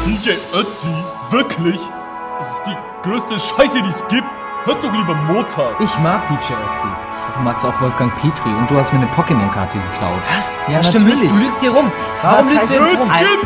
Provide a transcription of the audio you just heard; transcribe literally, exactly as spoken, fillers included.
D J Ötzi? Wirklich? Das ist die größte Scheiße, die es gibt. Hört doch lieber Mozart. Ich mag D J Ötzi. Du magst auch Wolfgang Petri und du hast mir eine Pokémon-Karte geklaut. Was? Ja, das stimmt natürlich. nicht. Du lügst hier rum. Warum Was lügst du heißt jetzt rum? Kind,